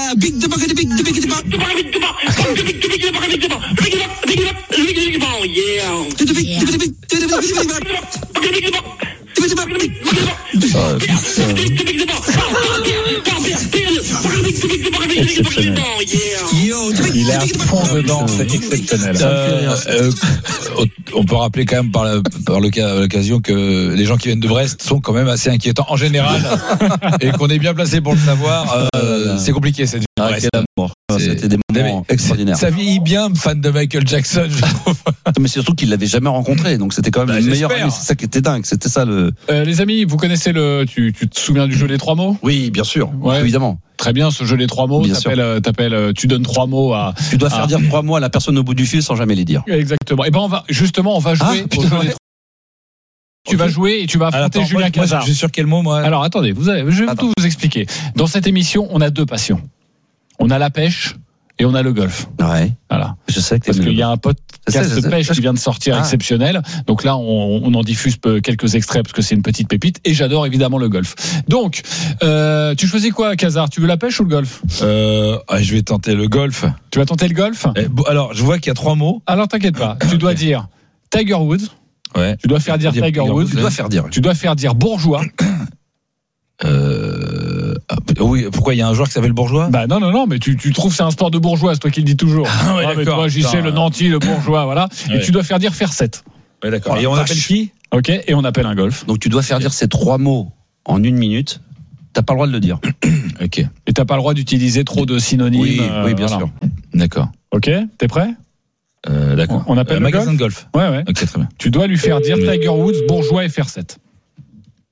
Il est à fond dedans, c'est exceptionnel. On peut rappeler quand même par l'occasion que les gens qui viennent de Brest sont quand même assez inquiétants en général et qu'on est bien placé pour le savoir. C'est compliqué cette vie. C'était des moments extraordinaires. Ça vieillit bien, fan de Michael Jackson, je trouve. Mais surtout qu'il l'avait jamais rencontré, donc c'était quand même le meilleur ami. C'est ça qui était dingue. C'était ça le. Les amis, vous connaissez tu te souviens du jeu des 3 mots? Oui, bien sûr, ouais. Évidemment. Très bien, ce jeu des 3 mots. Tu donnes 3 mots à. Tu dois faire dire 3 mots à la personne au bout du fil sans jamais les dire. Exactement. Et ben on va jouer au jeu des 3. Tu vas jouer et tu vas affronter Julien Cazard. Je suis sur quel mot, moi? Alors attendez, je vais tout vous expliquer. Dans cette émission, on a 2 passions. On a la pêche et on a le golf. Ouais. Voilà. Je sais que parce qu'il y a un podcast de pêche qui vient de sortir exceptionnel. Donc là, on en diffuse quelques extraits parce que c'est une petite pépite. Et j'adore évidemment le golf. Donc, tu choisis quoi, Cazard? Tu veux la pêche ou le golf? Je vais tenter le golf. Tu vas tenter le golf? Alors, je vois qu'il y a 3 mots. Alors, t'inquiète pas. Tu dois dire Tiger Woods. Ouais. Tu dois faire dire Tiger Woods. Tu dois faire dire bourgeois. Oui, pourquoi il y a un joueur qui s'appelle Bourgeois? Bah non, mais tu trouves c'est un sport de bourgeois, c'est toi qui le dis toujours. Mais toi, j'y sais, le nanti, le bourgeois, voilà. Ouais. Et tu dois faire dire faire 7. Ouais, d'accord. Voilà, et on appelle qui? Ok, et on appelle un golf. Donc tu dois faire dire ces 3 mots en 1 minute. T'as pas le droit de le dire. Ok. Et t'as pas le droit d'utiliser trop de synonymes. Oui, bien sûr. D'accord. Ok, t'es prêt? D'accord. On appelle le magasin de golf. Ouais. Ok, très bien. Tu dois lui faire dire Tiger Woods, bourgeois et faire 7.